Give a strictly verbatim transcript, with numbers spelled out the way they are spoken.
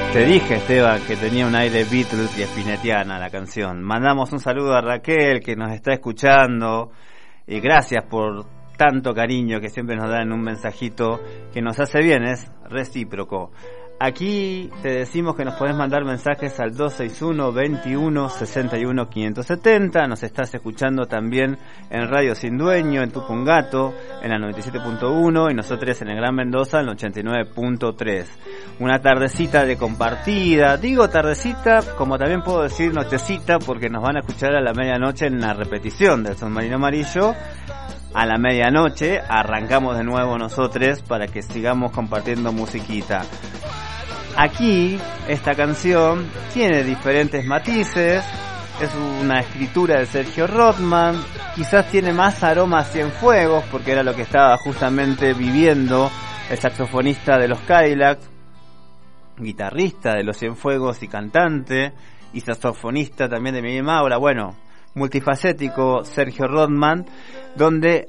Te dije, Esteban, que tenía un aire Beatles y spinettiana la canción. Mandamos un saludo a Raquel, que nos está escuchando, y gracias por tanto cariño que siempre nos dan en un mensajito que nos hace bien, es recíproco. Aquí te decimos que nos podés mandar mensajes al dos seis uno, veintiuno, sesenta y uno, quinientos setenta. Nos estás escuchando también en Radio Sin Dueño, en Tupungato, en la noventa y siete punto uno, y nosotros en el Gran Mendoza, en el ochenta y nueve punto tres. Una tardecita de compartida. Digo tardecita, como también puedo decir nochecita, porque nos van a escuchar a la medianoche en la repetición del Submarino Amarillo. A la medianoche arrancamos de nuevo nosotros para que sigamos compartiendo musiquita. Aquí, esta canción tiene diferentes matices, es una escritura de Sergio Rothman, quizás tiene más aroma a Cienfuegos, porque era lo que estaba justamente viviendo el saxofonista de los Cadillacs, guitarrista de los Cienfuegos y cantante, y saxofonista también de Mimi Maura, bueno, multifacético Sergio Rothman, donde